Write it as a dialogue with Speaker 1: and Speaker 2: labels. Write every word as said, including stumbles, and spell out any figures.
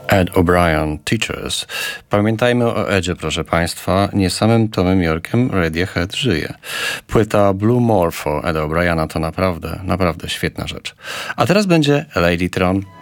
Speaker 1: Ed O'Brien, Teachers. Pamiętajmy o Edzie, proszę Państwa. Nie samym Tomem Yorkiem Radiohead żyje. Płyta Blue Morpho Eda O'Briena to naprawdę, naprawdę świetna rzecz. A teraz będzie Ladytron.